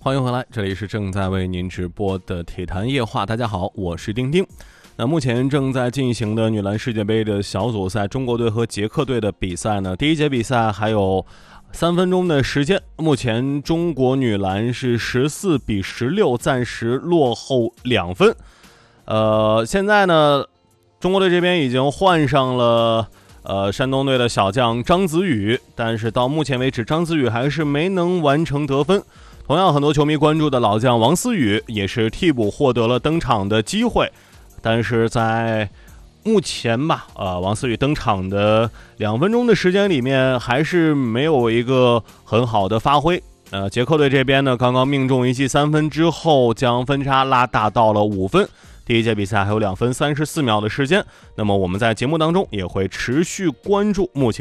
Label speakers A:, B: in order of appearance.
A: 欢迎回来，这里是正在为您直播的体坛夜话。大家好，我是丁丁。那目前正在进行的女篮世界杯的小组赛，中国队和捷克队的比赛呢，第一节比赛还有3分钟的时间。目前中国女篮是14-16，暂时落后2分。现在呢，中国队这边已经换上了山东队的小将张子宇，但是到目前为止，张子宇还是没能完成得分。同样，很多球迷关注的老将王思雨也是替补获得了登场的机会，但是在目前吧，王思雨登场的2分钟的时间里面，还是没有一个很好的发挥。捷克队这边呢，刚刚命中一记3分之后，将分差拉大到了5分。第一节比赛还有2分34秒的时间，那么我们在节目当中也会持续关注目前